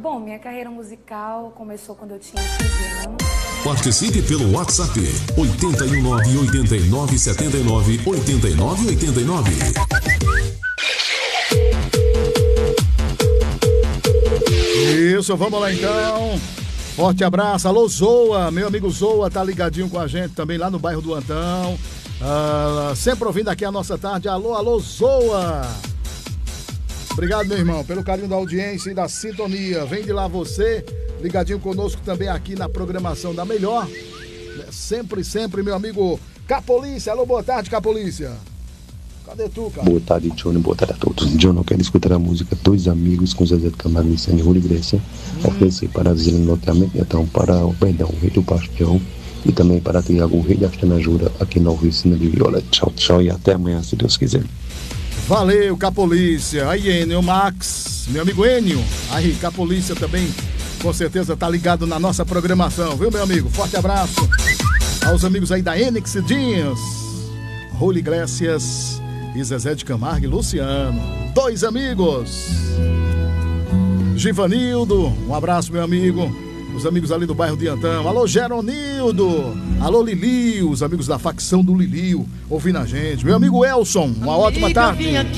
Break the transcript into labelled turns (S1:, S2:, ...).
S1: Bom, minha carreira musical começou quando eu tinha 15 anos.
S2: Participe pelo WhatsApp 819-8979-8989.
S3: Isso, vamos lá então. Forte abraço. Alô, Zoa, meu amigo Zoa tá ligadinho com a gente também lá no bairro do Antão. Sempre ouvindo aqui a nossa tarde. Alô, Zoa. Obrigado, meu irmão, pelo carinho da audiência e da sintonia. Vem de lá você, ligadinho conosco também aqui na programação da Melhor. Sempre, meu amigo Capolícia. Alô, boa tarde, Capolícia. Cadê tu, cara?
S4: Boa tarde, Johnny. Boa tarde a todos. John, eu quero escutar a música Dois Amigos com Zezé de Camargo e Sânia Rui Grécia. Oferecer para a Zilha Loteamento, então para o Perdão, o Rei do Pastel. E também para Tiago, o Rei da Estanajura, aqui na Oficina de Viola. Tchau, tchau e até amanhã, se Deus quiser.
S3: Valeu, Capolícia. Aí, Enio Max, meu amigo Enio. Aí, Capolícia também, com certeza, tá ligado na nossa programação, viu, meu amigo? Forte abraço aos amigos aí da Enix Jeans, Rui Grécias e Zezé de Camargo e Luciano. Dois amigos. Givanildo, um abraço, meu amigo. Os amigos ali do bairro de Antão. Alô, Geronildo. Alô, Lili, os amigos da facção do Lilio ouvindo a gente. Meu amigo Elson, uma ótima tarde.